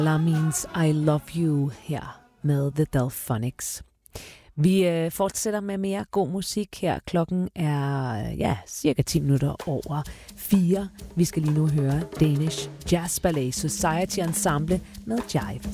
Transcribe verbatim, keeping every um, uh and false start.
La Means I Love You her med The Delphonics. Vi øh, fortsætter med mere god musik her. Klokken er ja, cirka ti minutter over fire. Vi skal lige nu høre Danish Jazz Ballet Society Ensemble med Jive.